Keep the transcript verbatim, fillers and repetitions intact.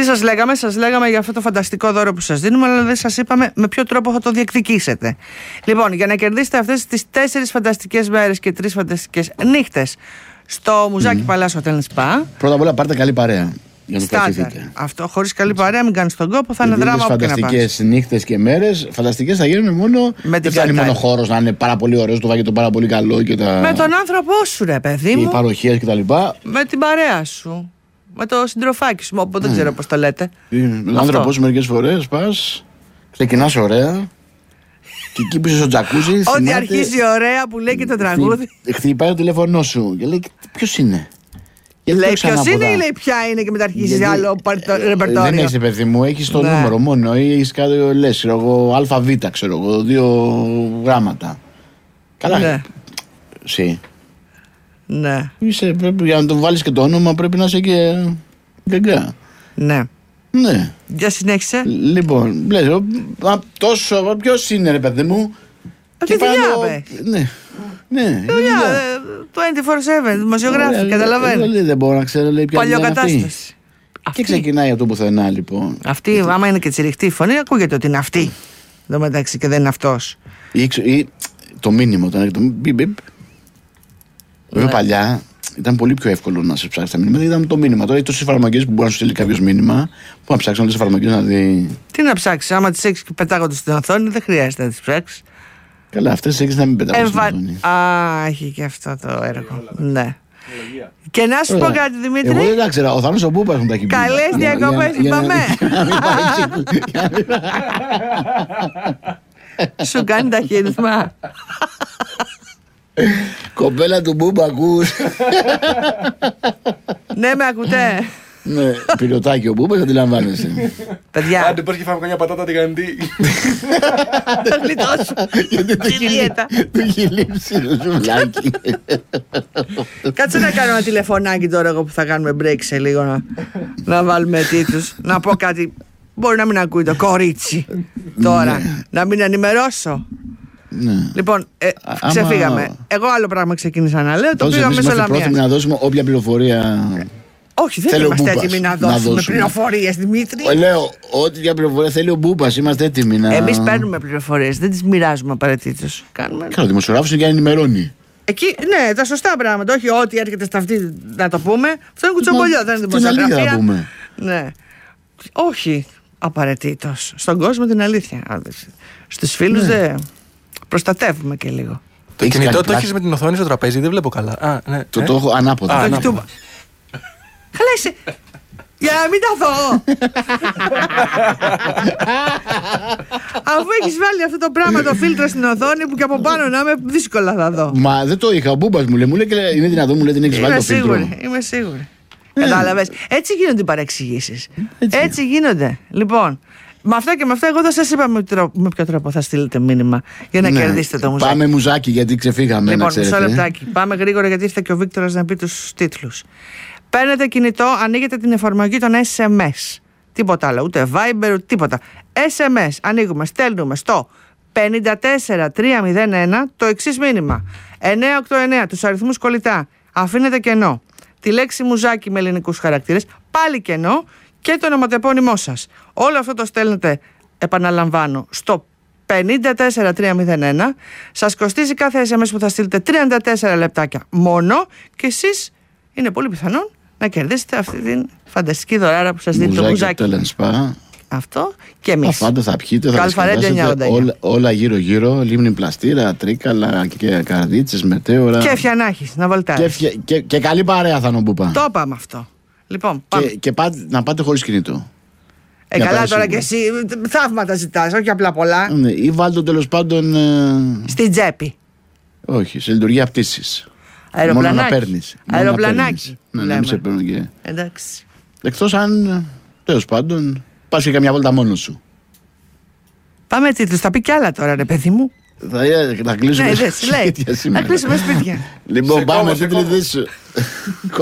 σας λέγαμε, σας λέγαμε για αυτό το φανταστικό δώρο που σας δίνουμε, αλλά δεν σας είπαμε με ποιο τρόπο θα το διεκδικήσετε. Λοιπόν, για να κερδίσετε αυτές τις τέσσερις φανταστικές μέρες και τρεις φανταστικές νύχτες στο Μουζάκι mm. Palace Hotel Spa. Πρώτα απ' όλα πάρτε καλή παρέα. Για Στάνταρ. Αυτό χωρίς καλή παρέα, μην κάνεις τον κόπο, θα είναι δράμα όπου και να πας. Φανταστικές νύχτες και μέρες, φανταστικές θα γίνουν μόνο. Δεν φτάνει μόνο χώρος να είναι πάρα πολύ ωραίος, το φαγητό πάρα πολύ καλό και τα. Με τον άνθρωπό σου, ρε παιδί μου. Οι παροχές κτλ. Με την παρέα σου. Με το συντροφάκι σου, όπου δεν ξέρω πώς το λέτε. Με τον άνθρωπό σου μερικές φορές πας, ξεκινάς ωραία. Και εκεί που είσαι στο τζακούζι. Ό,τι αρχίζει ωραία που λέει και το τραγούδι. Χτυπάει το τηλέφωνό σου και λέει ποιος είναι. Λέει ποιος είναι ή λέει ποια είναι και μετά αρχίζει άλλο ρεπερτόριο. Δεν έχεις παιδί μου, έχεις το νούμερο μόνο ή έχεις κάτι λες, εγώ ΑΒ ξέρω εγώ, δύο γράμματα. Καλά. Εσύ. Ναι. Είσαι, πρέπει, για να το βάλεις και το όνομα πρέπει να είσαι και γκαγκά. Ναι. Ναι. Για συνέχισε. Λοιπόν, λες, τόσο, ποιος είναι ρε παιδί μου. Τι δουλειά ναι. Ναι. Δουλειά, είκοσι τέσσερα επτά, δημοσιογράφοι, καταλαβαίνω. Δεν μπορώ να ξέρω, λέει ποια είναι αυτή. Παλιοκατάσταση. Και ξεκινάει από το πουθενά λοιπόν. Αυτή, άμα είναι και τσιριχτή η φωνή, ακούγεται ότι είναι αυτή. Εδώ μεταξύ και δεν είναι αυτός. Ή το μήνυμα, όταν έρχεται το μπιπ μπιπ. Βέβαια παλιά ήταν πολύ πιο εύκολο να σε ψάξει τα μήνυματα. Ήταν το μήνυμα. Τώρα έχει τόσες εφαρμογές που μπορεί να σου στείλει κάποιο μήνυμα. Πού να ψάξει όλες τις εφαρμογές να δει. Τι να ψάξει, άμα τις έχεις και πετάγονται στην οθόνη, δεν χρειάζεται να τις ψάξει. Καλά, αυτές έχεις να μην πετάγονται στην οθόνη. Α, έχει και αυτό το έργο. Ναι. Και να σου πω κάτι, Δημήτρη. Εγώ δεν ξέρω, ο Θάνος ο Μπούπα έχουν τα κείμενα. Καλές διακοπές, είπαμε. Σου κάνει ταχύρισμα. Κοπέλα του Μπούμπα, ακούς. Ναι, με ακούτε. Ναι, πιλωτάκι ο Μπούμπας, αντιλαμβάνεσαι. Παιδιά. Άντε πες και φάμε καμιά πατάτα τηγανιτή. Θα γλιτώσω. Γιατί το έχει λείψει το ζουλάκι. Κάτσε να κάνω ένα τηλεφωνάκι τώρα εγώ που θα κάνουμε break σε λίγο. Να βάλουμε τίτλους. Να πω κάτι. Μπορεί να μην ακούει το κορίτσι τώρα. Να μην ενημερώσω. Ναι. Λοιπόν, ε, Άμα... ξεφύγαμε. Εγώ άλλο πράγμα ξεκίνησα να λέω. Το πήγαμε μέσω λαμίας. Είμαστε πρόθυμοι να δώσουμε όποια πληροφορία. Όχι, δεν είμαστε έτοιμοι να δώσουμε πληροφορίες, Δημήτρη. Λέω, ό,τι για πληροφορία θέλει ο Μπούπας, είμαστε έτοιμοι να. Εμείς παίρνουμε πληροφορίες, δεν τις μοιράζουμε απαραίτητος. Κάνουμε. Καλό, ο δημοσιογράφος είναι για να ενημερώνει. Εκεί, ναι, τα σωστά πράγματα. Όχι ό,τι έρχεται στα αυτή να το πούμε. Αυτό είναι κουτσομπολιό, δεν είναι δημοσιογραφία. Την αλήθεια να πούμε. Ναι. Όχι απαραίτητος. Στον κόσμο την αλήθεια. Στους φίλους ναι. δεν. Προστατεύουμε και λίγο. Το κινητό το έχεις με την οθόνη στο τραπέζι, δεν βλέπω καλά. Α, ναι, το, ε? το έχω ανάποδα. Α, ανάποδα. Καλά είσαι. Για να μην τα δω. Αφού έχεις βάλει αυτό το πράγμα το φίλτρο στην οθόνη που και από πάνω να είμαι δύσκολα θα δω. Μα δεν το είχα. Ο Μπούμπας μου λέει, μου λέει είναι δυνατόν, μου λέει δεν έχεις βάλει το φίλτρο. Είμαι σίγουρη. Κατάλαβες. Έτσι γίνονται οι παρεξηγήσεις. Έτσι γίνονται. Λοιπόν. Με αυτά και με αυτά, εγώ δεν σας είπα με, τρο... με ποιο τρόπο θα στείλετε μήνυμα για να ναι, κερδίσετε το μουζάκι. Πάμε μουζάκι, γιατί ξεφύγαμε. Λοιπόν, μισό λεπτάκι. Πάμε γρήγορα, γιατί ήρθε και ο Βίκτορας να πει τους τίτλους. Παίρνετε κινητό, ανοίγετε την εφαρμογή των ες εμ ες. Τίποτα άλλο, ούτε Viber, ούτε τίποτα. ες εμ ες, ανοίγουμε, στέλνουμε στο πέντε τέσσερα τρία μηδέν ένα το εξής μήνυμα. εννιά οκτώ εννιά, τους αριθμούς κολλητά. Αφήνετε κενό. Τη λέξη μουζάκι με ελληνικούς χαρακτήρες, πάλι κενό. Και το ονοματεπώνυμό σας. Όλο αυτό το στέλνετε, επαναλαμβάνω, στο πέντε τέσσερα τρία μηδέν ένα. Σας κοστίζει κάθε ες εμ ες που θα στείλετε τριάντα τέσσερα λεπτάκια μόνο. Και εσείς είναι πολύ πιθανόν να κερδίσετε αυτή την φανταστική δωράρα που σας δίνει το μουζάκι. Αυτό και εμείς. Αφάντα θα πιείτε, θα διασκεδάσετε όλα, όλα γύρω γύρω. Λίμνη πλαστήρα, τρίκαλα και καρδίτσες, μετέωρα. Και φιανάχης, να βολτάρεις. Και, και, και καλή παρέα θα είναι ο Μπούπα. Το είπαμε αυτό. Λοιπόν, και και πάτε, να πάτε χωρίς κινητό. Ε, καλά τώρα και εσύ θαύματα ζητάς, όχι απλά πολλά. Ναι, ή βάλτε τέλος πάντων. Ε... Στην τσέπη. Όχι, σε λειτουργία πτήσης. Αεροπλανάκι. Μόνο να παίρνεις. Αεροπλανάκι. Ναι, να μην σε παίρνουν και. Εντάξει. Εκτός αν τέλος πάντων πας και καμιά βόλτα μόνος σου. Πάμε τίτλους, θα πει κι άλλα τώρα, ρε παιδί μου. Θα, θα κλείσουμε ναι, σπίτια σήμερα. Θα κλείσουμε σπίτια. Λοιπόν, πάμε τίτλοι.